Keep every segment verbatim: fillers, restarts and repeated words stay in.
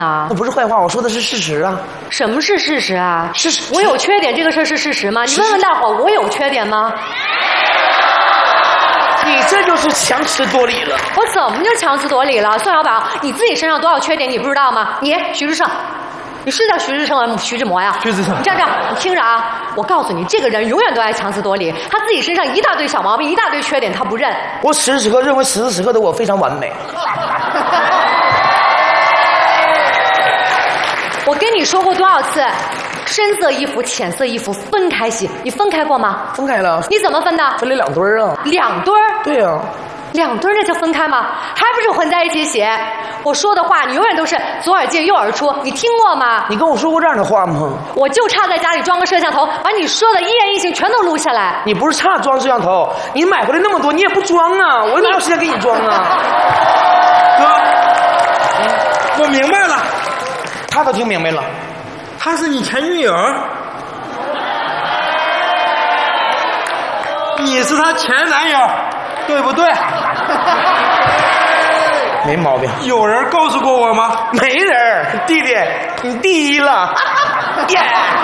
啊？ 那不是坏话，我说的是事实啊。 什么是事实啊？ 事实。 我有缺点这个事儿是事实吗？你问问大伙，我有缺点吗？ 你这就是强词夺理了。 我怎么就强词夺理了？宋小宝，你自己身上多少缺点你不知道吗？你徐志胜，你是叫徐志胜啊？徐志摩呀？ 徐志胜。 你这样这样，你听着啊，我告诉你，这个人永远都爱强词夺理，他自己身上一大堆小毛病，一大堆缺点，他不认。 我此时此刻认为此时此刻的我非常完美。 我跟你说过多少次，深色衣服、浅色衣服分开洗，你分开过吗？ 分开了。 你怎么分的？ 分了两堆儿啊。 两堆儿？ 对呀、啊。 两堆儿那叫分开吗？还不是混在一起洗？我说的话你永远都是左耳进右耳出，你听过吗？ 你跟我说过这样的话吗？ 我就差在家里装个摄像头，把你说的一言一行全都录下来。 你不是差装摄像头，你买回来那么多你也不装啊，我哪有时间给你装啊？ 哥，我明白了。 他都听明白了， 她是你前女友，你是她前男友，对不对？ 没毛病。 有人告诉过我吗？ 没人。弟弟，你第一了，耶、yeah ，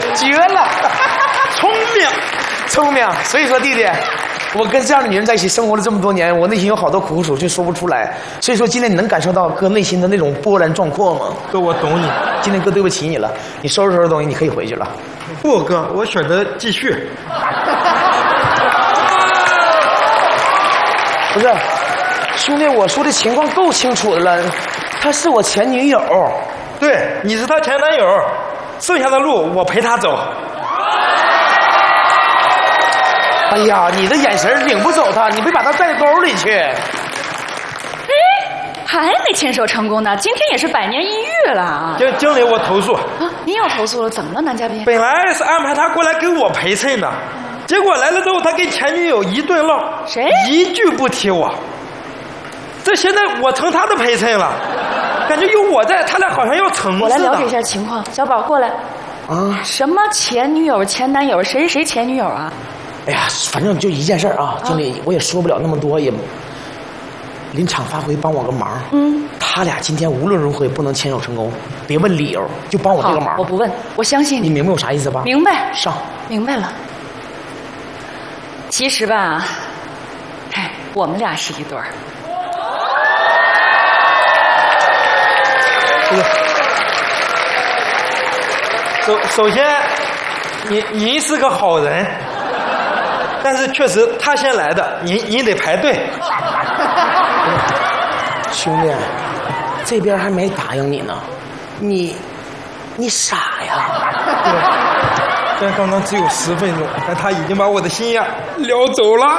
绝了， 聪明， 聪明。所以说，弟弟，我跟这样的女人在一起生活了这么多年，我内心有好多苦楚却说不出来。所以说，今天你能感受到哥内心的那种波澜壮阔吗？ 哥，我懂你。 今天哥对不起你了，你收拾收拾东西，你可以回去了。 不，哥，我选择继续。 不是，兄弟，我说的情况够清楚的了，她是我前女友。 对，你是她前男友，剩下的路我陪她走。 哎呀，你的眼神领不走她，你别把她带兜里去。 哎，还没牵手成功呢，今天也是百年一遇了啊！ 经经理，我投诉啊！您要投诉了？怎么了，男嘉宾？ 本来是安排他过来给我陪衬的，结果来了之后，他跟前女友一顿唠， 谁一句不提我。这现在我成他的陪衬了，感觉有我在，他俩好像要成似的。 我来了解一下情况，小宝过来。 啊？ 什么前女友、前男友？谁是谁前女友啊？ 哎呀，反正就一件事啊，经理，我也说不了那么多，也临场发挥，帮我个忙。 嗯， 他俩今天无论如何也不能牵手成功，别问理由，就帮我这个忙。 我不问，我相信你。 你明白我啥意思吧？ 明白。 上。 明白了。其实吧，哎，我们俩是一对儿。 首首先，您您是个好人，但是确实他先来的，您您得排队。 兄弟，这边还没答应你呢，你你傻呀？ 对，但刚刚只有十分钟，但他已经把我的心呀撩走了。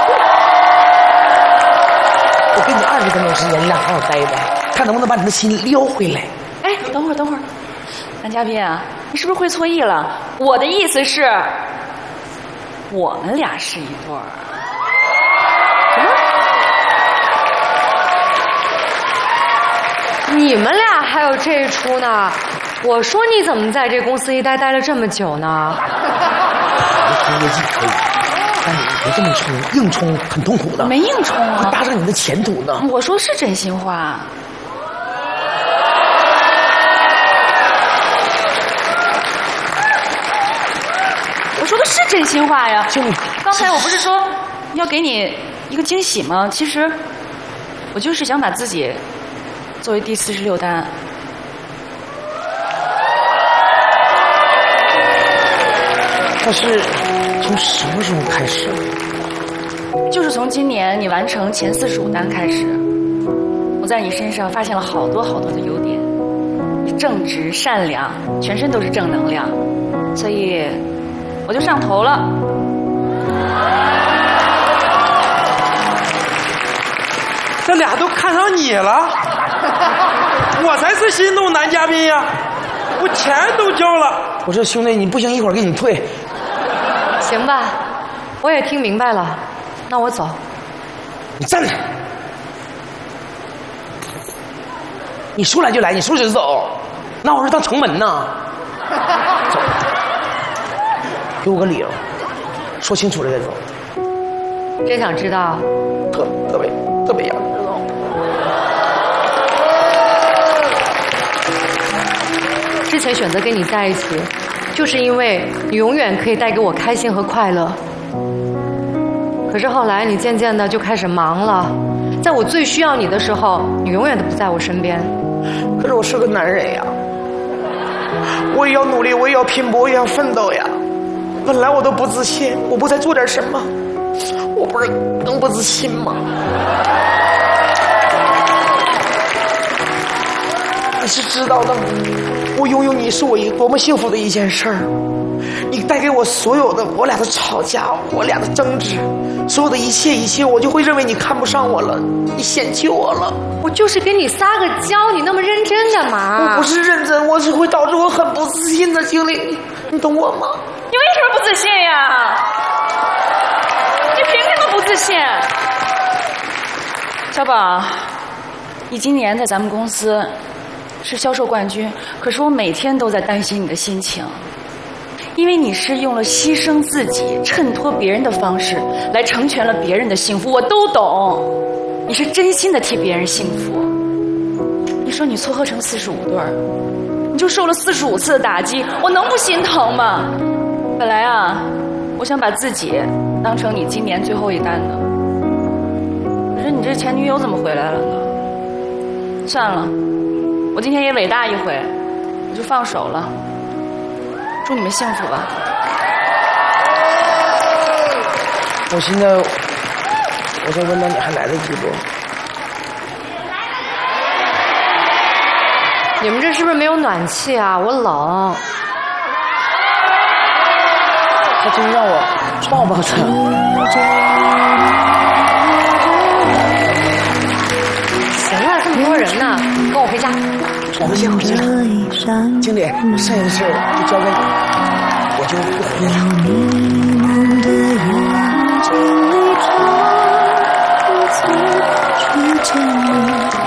我给你二十分钟时间，你俩好好待着，看能不能把你的心撩回来。 哎，等会儿等会儿，男嘉宾啊，你是不是会错意了？我的意思是，我们俩是一对儿。什么？ 你们俩还有这一出呢？我说你怎么在这公司一待待了这么久呢？ 冲业绩可以，但你别这么冲，硬冲很痛苦的。 没硬冲啊， 会搭上你的前途呢。 我说是真心话。我说的是真心话呀。 经理， 刚才我不是说要给你一个惊喜吗？其实我就是想把自己作为第四十六单。 那是从什么时候开始？ 就是从今年你完成前四十五单开始，我在你身上发现了好多好多的优点。你正直善良，全身都是正能量，所以我就上头了。 这俩都看上你了，我才是心动男嘉宾呀！我钱都交了。 我说兄弟，你不行，一会儿给你退。 行吧，我也听明白了，那我走。 你站着。你说来就来，你说走就走，拿我这当城门呢？走，给我个理由，说清楚了再走。 真想知道？ 特特别特别想知道。 前选择跟你在一起，就是因为你永远可以带给我开心和快乐。可是后来你渐渐的就开始忙了，在我最需要你的时候，你永远都不在我身边。 可是我是个男人呀，我也要努力，我也要拼搏，我也要奋斗呀。本来我都不自信，我不再做点什么，我不是更不自信吗？你是知道的，我拥有你是我一多么幸福的一件事儿。你带给我所有的，我俩的吵架，我俩的争执，所有的一切一切，我就会认为你看不上我了，你嫌弃我了。 我就是跟你撒个娇，你那么认真干嘛？ 我不是认真，我只会导致我很不自信的经历，你懂我吗？ 你为什么不自信呀？你凭什么不自信？小宝，你今年在咱们公司是销售冠军，可是我每天都在担心你的心情，因为你是用了牺牲自己、衬托别人的方式来成全了别人的幸福，我都懂。你是真心的替别人幸福。你说你撮合成四十五对儿，你就受了四十五次的打击，我能不心疼吗？本来啊，我想把自己当成你今年最后一单的，可是你这前女友怎么回来了呢？算了，我今天也伟大一回，我就放手了。祝你们幸福吧。 我现在，我再问到你还来得及不？ 你们这是不是没有暖气啊？我冷。 他真让我抱抱他。 行了，这么多人呢，跟我回家。 我们先回去了。经理，剩下的事就交给你，我就不回了。